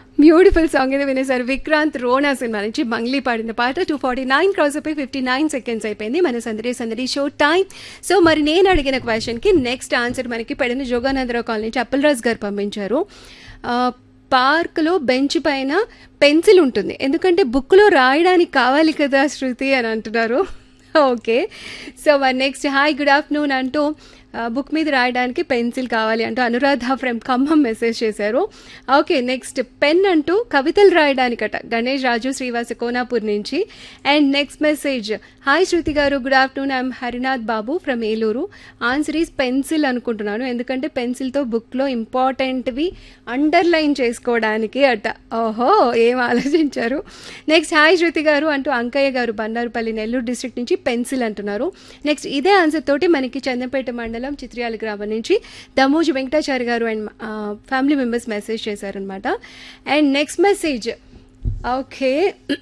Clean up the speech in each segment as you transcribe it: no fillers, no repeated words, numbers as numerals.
Beautiful song ఇది వినేసారు. Vikrant రోనా cinema నుంచి మంగ్లీ పాడిన పాట. 2:49 క్రాస్ అయిపోయి 59 సెకండ్స్ అయిపోయింది మన సందడి సందడి షో టైం. సో మరి నేను అడిగిన క్వశ్చన్కి నెక్స్ట్ ఆన్సర్ మనకి పెడన జోగానందరావు కాలనీ నుంచి అప్పలరాజు గారు పంపించారు. పార్క్లో బెంచ్ పైన పెన్సిల్ ఉంటుంది, ఎందుకంటే బుక్లో రాయడానికి కావాలి కదా శృతి అని అంటున్నారు. ఓకే, సో మరి నెక్స్ట్ హాయ్ గుడ్ ఆఫ్టర్నూన్ అంటూ బుక్ మీద రాయడానికి పెన్సిల్ కావాలి అంటూ అనురాధ ఫ్రమ్ ఖమ్మం మెసేజ్ చేశారు. ఓకే, నెక్స్ట్ పెన్ అంటూ కవితలు రాయడానికట గణేష్ రాజు శ్రీవాస కోనాపూర్ నుంచి. అండ్ నెక్స్ట్ మెసేజ్ హాయ్ శృతి గారు good afternoon, I'm Harinath Babu from Eluru. Answer is pencil అనుకుంటున్నాను, ఎందుకంటే పెన్సిల్తో బుక్లో ఇంపార్టెంట్వి అండర్లైన్ చేసుకోవడానికి అట. ఓహో, ఏం ఆలోచించారు. నెక్స్ట్ హాయ్ శృతి గారు అంటూ అంకయ్య గారు బండారుపల్లి నెల్లూరు డిస్ట్రిక్ట్ నుంచి పెన్సిల్ అంటున్నారు. నెక్స్ట్ ఇదే ఆన్సర్ తోటి మనకి చందంపేట మండలం చిత్ర్యాల గ్రామం నుంచి దమోజు వెంకటాచారి గారు అండ్ ఫ్యామిలీ మెంబర్స్ మెసేజ్ చేశారనమాట. And next message okay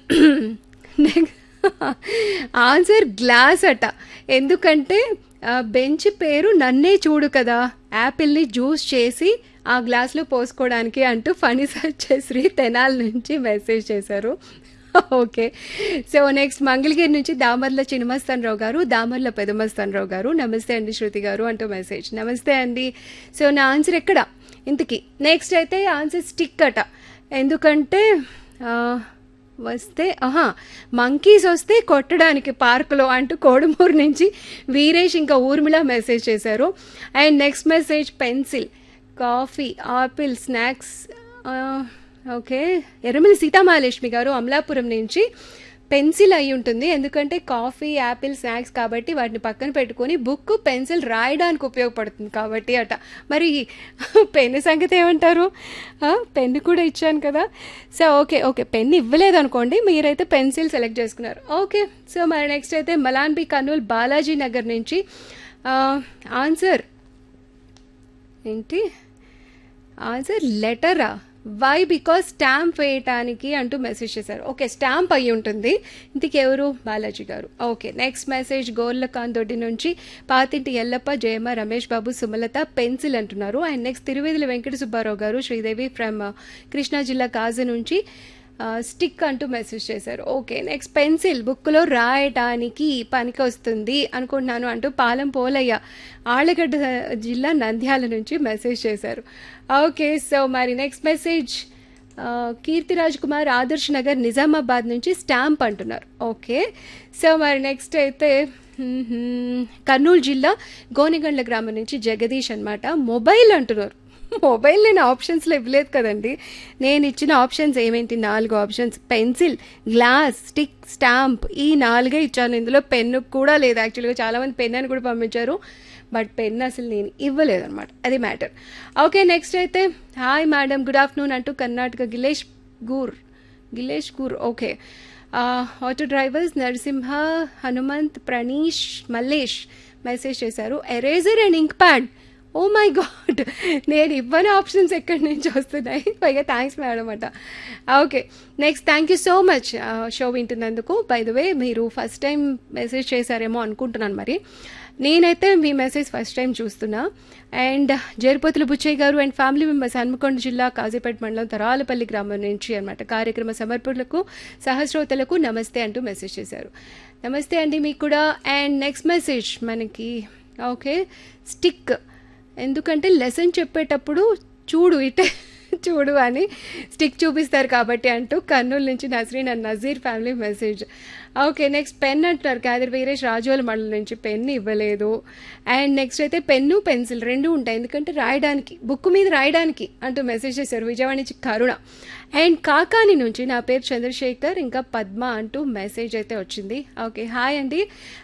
answer glass అట, ఎందుకంటే బెంచ్ పేరు నన్నే చూడు కదా, యాపిల్ని జ్యూస్ చేసి ఆ గ్లాస్లో పోసుకోవడానికి అంటూ ఫణి సత్యశ్రీ తెనాల నుంచి మెసేజ్ చేశారు. ఓకే, సో నెక్స్ట్ మంగళగిరి నుంచి దామర్ల చిన్నమస్తాన్ రావు గారు, దామర్ల పెదమస్తాన్ రావు గారు నమస్తే అండి శృతి గారు అంటూ మెసేజ్. నమస్తే అండి. సో నా ఆన్సర్ ఎక్కడ ఇంతకీ? నెక్స్ట్ అయితే ఆన్సర్ స్టిక్ అట, ఎందుకంటే వస్తే మంకీస్ వస్తే కొట్టడానికి పార్కులో అంటూ కోడుమూరు నుంచి వీరేష్ ఇంకా ఊర్మిళ మెసేజ్ చేశారు. And next message pencil, coffee, apple, snacks. Okay, Erramalli Sitamahalakshmi గారు అమలాపురం నుంచి పెన్సిల్ అయి ఉంటుంది, ఎందుకంటే కాఫీ, యాపిల్, స్నాక్స్ కాబట్టి వాటిని పక్కన పెట్టుకొని బుక్, పెన్సిల్ రాయడానికి ఉపయోగపడుతుంది కాబట్టి అట. మరి పెన్ను సంగతి ఏమంటారు? పెన్ను కూడా ఇచ్చాను కదా. సో ఓకే పెన్ను ఇవ్వలేదు అనుకోండి, మీరైతే పెన్సిల్ సెలెక్ట్ చేసుకున్నారు. ఓకే, సో మరి నెక్స్ట్ అయితే మలాన్బి కర్నూలు బాలాజీ నగర్ నుంచి ఆన్సర్ ఏంటి? ఆన్సర్ లెటరా? వై? బికాస్ స్టాంప్ వేయటానికి అంటూ మెసేజ్ చేశారు. ఓకే, స్టాంప్ అయ్యి ఉంటుంది. ఇంతకెవరు? బాలాజీ గారు. ఓకే, నెక్స్ట్ మెసేజ్ గోర్లకాంత్ దొడ్డి నుంచి పాతింటి ఎల్లప్ప, జయమ్మ, రమేష్ బాబు, సుమలత పెన్సిల్ అంటున్నారు. అండ్ నెక్స్ట్ తిరువేదుల వెంకట సుబ్బారావు గారు, శ్రీదేవి ఫ్రమ్ కృష్ణా జిల్లా కాజు నుంచి స్టిక్ అంటూ మెసేజ్ చేశారు. ఓకే, నెక్స్ట్ పెన్సిల్ బుక్లో రాయటానికి పనికి వస్తుంది అనుకుంటున్నాను అంటూ పాలెం పోలయ్య ఆళ్ళగడ్డ జిల్లా నంద్యాల నుంచి మెసేజ్ చేశారు. ఓకే, సో మరి నెక్స్ట్ మెసేజ్ కీర్తిరాజ్ కుమార్ ఆదర్శ్ నగర్ నిజామాబాద్ నుంచి స్టాంప్ అంటున్నారు. ఓకే, సో మరి నెక్స్ట్ అయితే కర్నూలు జిల్లా గోనెగండ్ల గ్రామం నుంచి జగదీష్ అనమాట మొబైల్ అంటున్నారు. మొబైల్ నేను ఆప్షన్స్లో ఇవ్వలేదు కదండి, నేను ఇచ్చిన options ఏమేంటి? 4 options, pencil, glass, stick, stamp, ఈ 4 ఇచ్చాను. ఇందులో పెన్ను కూడా లేదు. యాక్చువల్గా చాలామంది పెన్ అని కూడా పంపించారు, బట్ పెన్ అసలు నేను ఇవ్వలేదు అనమాట, అది మ్యాటర్. ఓకే, నెక్స్ట్ అయితే హాయ్ మేడం గుడ్ ఆఫ్టర్నూన్ అంటూ Karnataka గిలేష్ గూర్. Okay, auto drivers Narasimha, Hanumanth, ప్రణీష్, Mallesh message చేశారు. Eraser and ink pad. Oh my God, నేను ఇవ్వని ఆప్షన్స్ ఎక్కడి నుంచి వస్తున్నాయి, పైగా థ్యాంక్స్ మేడం అట. Okay, next thank you so much show వింటున్నందుకు. By the way మీరు ఫస్ట్ టైం మెసేజ్ చేశారేమో అనుకుంటున్నాను, మరి నేనైతే మీ మెసేజ్ ఫస్ట్ టైం చూస్తున్నా. అండ్ జేరుపోతుల బుచ్చయ్య గారు అండ్ ఫ్యామిలీ మెంబర్స్ హన్మకొండ జిల్లా కాజీపేట మండలం తరాలపల్లి గ్రామం నుంచి అనమాట. కార్యక్రమ సమర్పకులకు సహస్రోతలకు నమస్తే అంటూ మెసేజ్ చేశారు. నమస్తే అండి మీకు కూడా. అండ్ నెక్స్ట్ మెసేజ్ మనకి ఓకే స్టిక్, ఎందుకంటే లెసన్ చెప్పేటప్పుడు చూడు ఇటే చూడు అని స్టిక్ చూపిస్తారు కాబట్టి అంటూ కర్నూలు నుంచి Nazreen and Nazir family message. Okay, next pen అంటున్నారు. కాదర్ వీరేష్ రాజోల మండలం నుంచి పెన్ను ఇవ్వలేదు. అండ్ నెక్స్ట్ అయితే పెన్ను, పెన్సిల్ 2 ఉంటాయి, ఎందుకంటే రాయడానికి, బుక్ మీద రాయడానికి అంటూ మెసేజ్ చేశారు. విజయవాడ నుంచి కరుణ. అండ్ కాకాని నుంచి నా పేరు చంద్రశేఖర్ ఇంకా పద్మ అంటూ మెసేజ్ అయితే వచ్చింది. ఓకే, హాయ్ అండి.